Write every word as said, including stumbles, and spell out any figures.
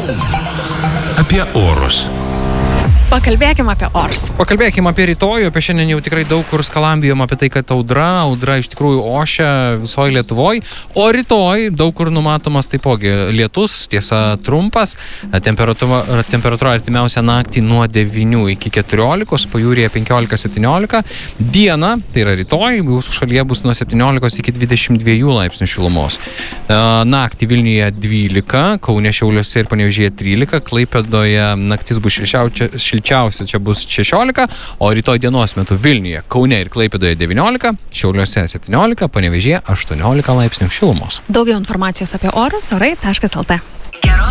Apie orus. Pakalbėkime apie orus. Pakalbėkime apie rytojų, apie šiandien jau tikrai daug kur skalambijom apie tai, kad audra, audra iš tikrųjų ošia visoje Lietuvoje, o rytoj daug kur numatomas taipogi lietus, tiesa trumpas, temperatūra, temperatūra artimiausią naktį nuo devynių iki keturiolikos, pajūryje penkiolika septyniolika, diena, tai yra rytoj, jūsų šalyje bus nuo septyniolikos iki dvidešimt dviejų laipsnių šilumos. Naktį Vilniuje dvylika, Kaune, Šiauliuose ir Panevėžyje trylika, Klaipėdoje naktis bus šilčiausia, šilčiausia čia bus šešiolika, o rytoj dienos metu Vilniuje, Kaune ir Klaipėdoje devyniolika, Šiauliuose septyniolika, Panevėžyje aštuoniolika laipsnių šilumos. Daugiau informacijos apie orus orai taškas lt. Geros